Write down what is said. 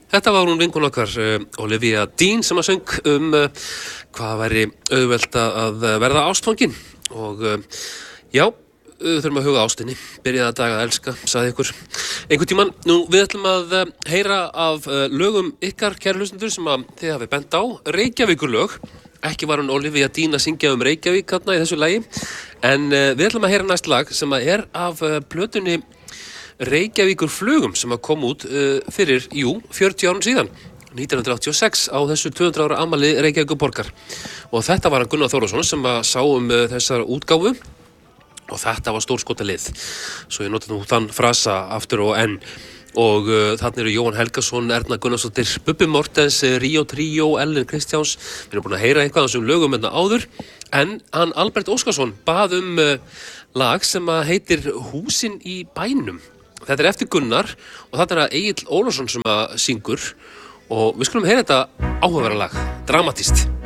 Þetta var hún vinkona okkar, Olivia Dean, sem að söng hvað væri auðvelt að verða ástfangin. Og já, þurfum að huga ástinni, byrjaði að daga að elska, sagði ykkur einhvern tímann. Nú, við ætlum að heyra af lögum ykkar, kæru hlustendur, sem að þið hafið bent á. Reykjavíkurlög. Ekki var hún Olivia Dean að syngja Reykjavík þarna í þessu lagi, en við ætlum að heyra næst lag sem að af plötunni Reykjavíkurflugum sem að kom út fyrir, 40 árum síðan, 1986 á þessu 200 ára afmæli Reykjavíkurborgar. Og þetta var hann Gunnar Þórðarson sem að sá þessar útgáfu og þetta var stórskotalið. Svo ég nota nú þann frasa aftur og enn. Og þarna eru Jóhann Helgason, Erna Gunnarsdóttir, Bubbi Mortens, Ríó Tríó, Ellen Kristjáns. Við erum búin að heyra eitthvað af þessum lögum áður, en hann Albert Óskarsson bað lag sem að heitir Húsin í bænum. Þetta eftir Gunnar og þetta Egill Ólafsson sem að syngur og við skulum heyra þetta áhugaverða lag, dramatískt.